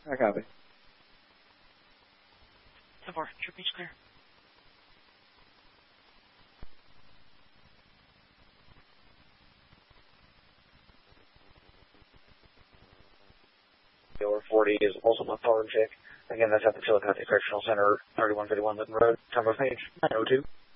I copy. 10-4, trip beach clear. Over 40 is also my power check. Again, that's at the Chillicothe Correctional Center, 3151 Linton Road. Time of page 902.